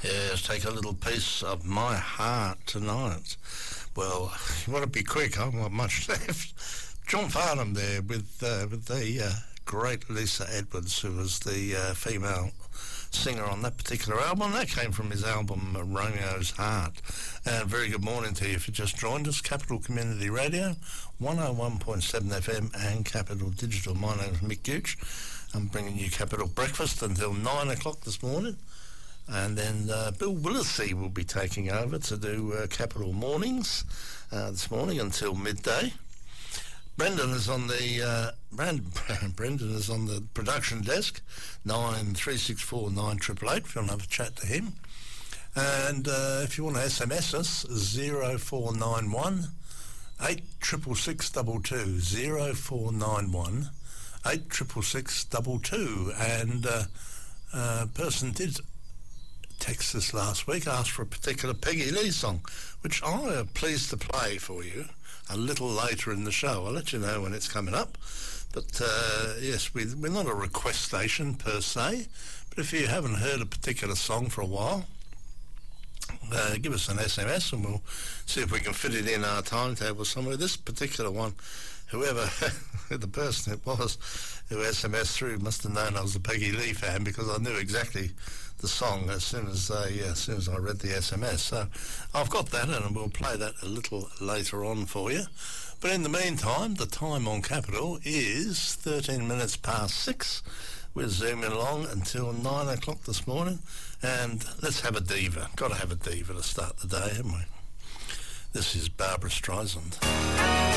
Yes, take a little piece of my heart tonight. Well, you want to be quick, I haven't got much left. John Farnham there with the great Lisa Edwards, who was the female singer on that particular album. That came from his album Romeo's Heart. And very good morning to you if you just joined us. Capital Community Radio, 101.7 FM and Capital Digital. My name is Mick Gooch. I'm bringing you Capital Breakfast until 9 o'clock this morning. And then Bill Willisey will be taking over to do Capital Mornings this morning until midday. Brendan is on the Brendan is on the production desk, 9364 9888 if you want to have a chat to him. And if you want to SMS us, 0491 86662 0491 86662. And a person did text us last week, asked for a particular Peggy Lee song, which I am pleased to play for you a little later in the show. I'll let you know when it's coming up. But yes, we're not a request station per se, but if you haven't heard a particular song for a while, give us an SMS and we'll see if we can fit it in our timetable somewhere. This particular one, whoever the person it was who SMS through must have known I was a Peggy Lee fan, because I knew exactly the song as soon as I read the SMS. So I've got that, and we'll play that a little later on for you. But in the meantime, the time on Capital is 13 minutes past 6. We're zooming along until 9 o'clock this morning, and let's have a diva. Got to have a diva to start the day, haven't we? This is Barbara Streisand.